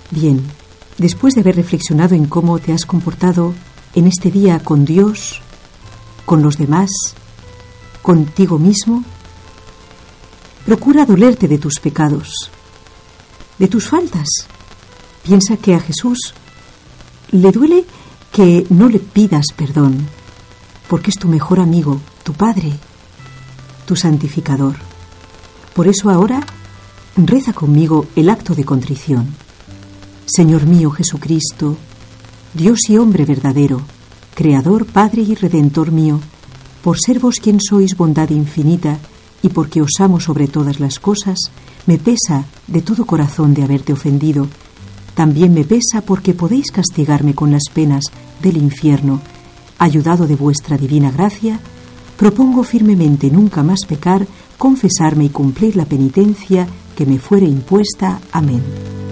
Bien, después de haber reflexionado en cómo te has comportado en este día con Dios, con los demás, contigo mismo, procura dolerte de tus pecados, de tus faltas. Piensa que a Jesús le duele que no le pidas perdón, porque es tu mejor amigo, tu Padre, tu santificador. Por eso ahora reza conmigo el acto de contrición. Señor mío Jesucristo, Dios y hombre verdadero, Creador, Padre y Redentor mío, por ser vos quien sois bondad infinita y porque os amo sobre todas las cosas, me pesa de todo corazón de haberte ofendido. También me pesa porque podéis castigarme con las penas del infierno. Ayudado de vuestra divina gracia, propongo firmemente nunca más pecar, confesarme y cumplir la penitencia que me fuere impuesta. Amén.